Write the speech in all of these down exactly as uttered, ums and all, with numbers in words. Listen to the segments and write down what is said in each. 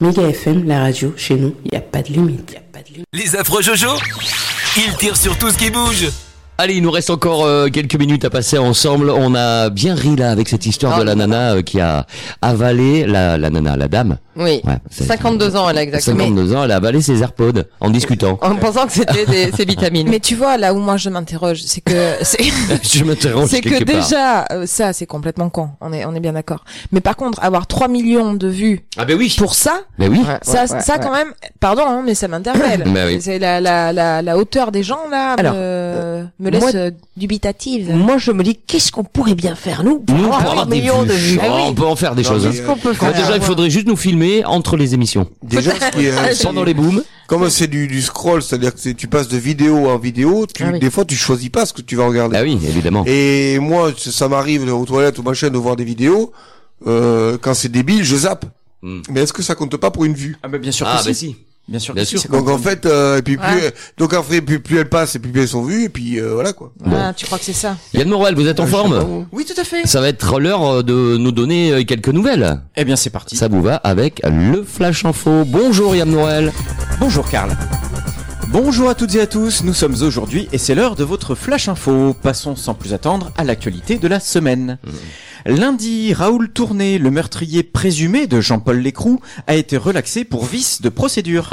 Méga F M, la radio, chez nous, il n'y a pas de limite. Y a pas de limite. Les affreux Jojo, ils tirent sur tout ce qui bouge. Allez, il nous reste encore euh, quelques minutes à passer ensemble. On a bien ri là avec cette histoire oh, de la nana euh, qui a avalé la, la nana, la dame. Oui. Ouais, cinquante-deux ans, elle a exactement. cinquante-deux ans, elle a avalé ses AirPods en discutant. En pensant que c'était des, ses vitamines. Mais tu vois, là où moi je m'interroge, c'est que c'est. je m'interroge C'est que part. déjà, euh, ça, c'est complètement con. On est, on est bien d'accord. Mais par contre, avoir trois millions de vues. Ah ben oui. Pour ça. Ben oui. Ouais, ça, ouais, ça ouais. Quand même. Pardon, hein, mais ça m'interpelle. Ben oui. C'est la, la, la, la hauteur des gens là. Alors, me, me laisse moi, dubitative. Moi, je me dis, qu'est-ce qu'on pourrait bien faire nous pour, nous, pour avoir des millions de vues. Ah, oui. On peut en faire des non, choses. Qu'est-ce qu'on peut faire bah, déjà, il faudrait juste nous filmer entre les émissions. Déjà, ce qui est, pendant les booms. Comme c'est du, du scroll, c'est-à-dire que tu passes de vidéo en vidéo, tu, ah oui. des fois tu choisis pas ce que tu vas regarder. Ah oui, évidemment. Et moi, ça m'arrive aux toilettes ou machin de voir des vidéos, euh, quand c'est débile, je zappe. Mm. Mais est-ce que ça compte pas pour une vue? Ah bah bien sûr ah, que bah si. si. Bien sûr. Bien sûr. Si, donc en fait, euh, et puis plus, ouais. donc après plus, plus elle passe et plus elles sont vues et puis euh, voilà quoi. Bon. Ah, tu crois que c'est ça? Yann Morel, vous êtes en forme? Oui, tout à fait. Ça va être l'heure de nous donner quelques nouvelles. Eh bien, c'est parti. Ça vous va avec le Flash Info. Bonjour Yann Morel. Bonjour Karl. Bonjour à toutes et à tous, nous sommes aujourd'hui et c'est l'heure de votre Flash Info. Passons sans plus attendre à l'actualité de la semaine. Mmh. Lundi, Raoul Tourné, le meurtrier présumé de Jean-Paul Lécroux, a été relaxé pour vice de procédure.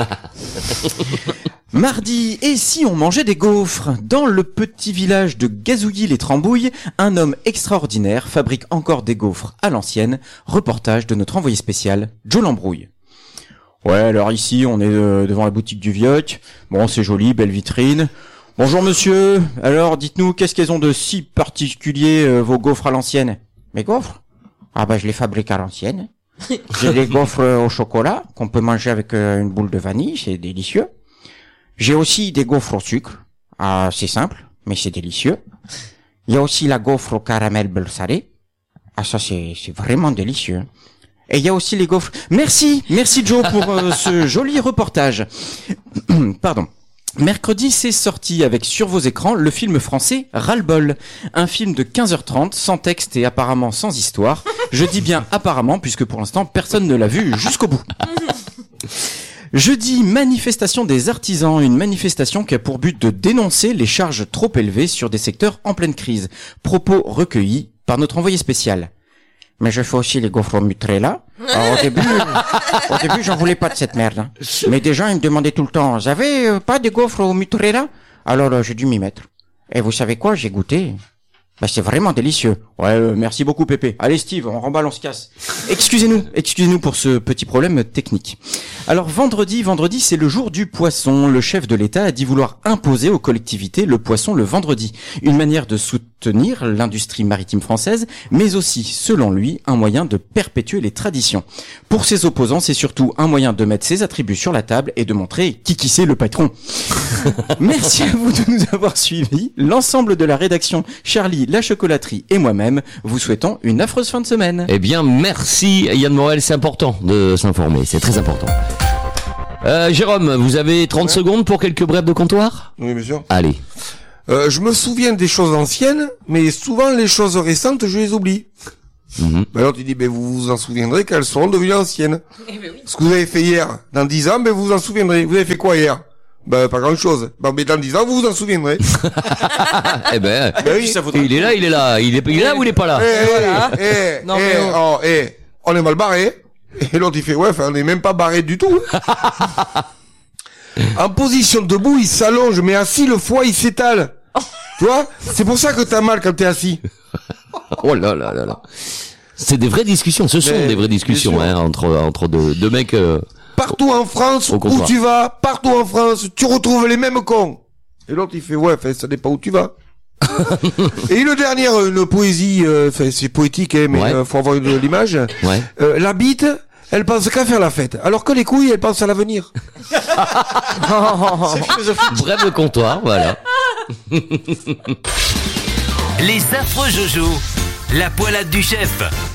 Mardi, et si on mangeait des gaufres? Dans le petit village de Gazouilly-les-Trambouilles, un homme extraordinaire fabrique encore des gaufres à l'ancienne. Reportage de notre envoyé spécial, Joe Lambrouille. Ouais, alors ici, on est euh, devant la boutique du Vioc. Bon, c'est joli, belle vitrine. Bonjour monsieur, alors dites-nous, qu'est-ce qu'elles ont de si particulier, euh, vos gaufres à l'ancienne? Mes gaufres? Ah bah je les fabrique à l'ancienne. J'ai des gaufres au chocolat qu'on peut manger avec euh, une boule de vanille, c'est délicieux. J'ai aussi des gaufres au sucre. Ah, c'est simple, mais c'est délicieux. Il y a aussi la gaufre au caramel beurre salé. Ah ça c'est c'est vraiment délicieux. Et il y a aussi les gaufres. Merci, merci Joe pour euh, ce joli reportage. Pardon. Mercredi, c'est sorti avec sur vos écrans le film français Ras-le-bol. Un film de quinze heures trente, sans texte et apparemment sans histoire. Je dis bien apparemment, puisque pour l'instant, personne ne l'a vu jusqu'au bout. Jeudi, manifestation des artisans, une manifestation qui a pour but de dénoncer les charges trop élevées sur des secteurs en pleine crise. Propos recueillis par notre envoyé spécial. Mais je fais aussi les gaufres au mozzarella. Alors, au début, au début, j'en voulais pas de cette merde. Hein. Mais des gens, ils me demandaient tout le temps, vous avez euh, pas de gaufres au mozzarella? Alors, euh, j'ai dû m'y mettre. Et vous savez quoi? J'ai goûté. Bah, c'est vraiment délicieux. Ouais, euh, merci beaucoup, Pépé. Allez, Steve, on remballe, on se casse. Excusez-nous, excusez-nous pour ce petit problème technique. Alors, vendredi, vendredi, c'est le jour du poisson. Le chef de l'État a dit vouloir imposer aux collectivités le poisson le vendredi. Une manière de soutenir l'industrie maritime française, mais aussi, selon lui, un moyen de perpétuer les traditions. Pour ses opposants, c'est surtout un moyen de mettre ses attributs sur la table et de montrer qui qui c'est le patron. Merci à vous de nous avoir suivis. L'ensemble de la rédaction, Charlie, la chocolaterie et moi-même, vous souhaitons une affreuse fin de semaine. Eh bien, merci Yann Morel, c'est important de s'informer, c'est très important. Euh, Jérôme, vous avez trente ouais. secondes pour quelques brèves de comptoir? Oui, bien sûr. Allez. Euh, je me souviens des choses anciennes, mais souvent les choses récentes, je les oublie. Mm-hmm. Ben alors tu dis, ben vous vous en souviendrez qu'elles seront devenues anciennes. Eh ben oui. Ce que vous avez fait hier, dans dix ans, ben vous vous en souviendrez. Vous avez fait quoi hier? Ben, pas grand chose. Ben, mais dans dix ans, vous vous en souviendrez. Eh ben, ben oui. Ça il est là, il est là. Il est, il est là ou il est pas là? Eh, voilà. eh, non, eh, mais on... Oh, eh, on est mal barré. Et l'autre, il fait, ouais, on est même pas barré du tout. En position debout, il s'allonge, mais assis, le foie, il s'étale. Tu vois? C'est pour ça que t'as mal quand t'es assis. Oh là là là là. C'est des vraies discussions. Ce sont mais, des vraies discussions, hein, entre, entre deux, deux mecs, euh... Partout en France, où tu vas, partout en France, tu retrouves les mêmes cons. Et l'autre, il fait, ouais, ça dépend où tu vas. Et le dernier, une poésie, euh, c'est poétique, hein, mais ouais. euh, faut avoir une, l'image. Ouais. Euh, la bite, elle pense qu'à faire la fête, alors que les couilles, elles pensent à l'avenir. C'est philosophique. Bref de comptoir, voilà. Les affreux Jojo, la poilade du chef.